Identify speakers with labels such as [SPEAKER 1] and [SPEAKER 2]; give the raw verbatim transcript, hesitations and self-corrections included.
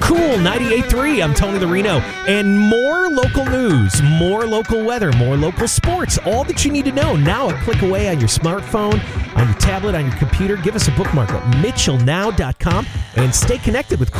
[SPEAKER 1] Cool ninety-eight point three. I'm Tony the Reno. And more local news, more local weather, more local sports. All that you need to know now a click away on your smartphone, on your tablet, on your computer. Give us a bookmark at mitchell now dot com and stay connected with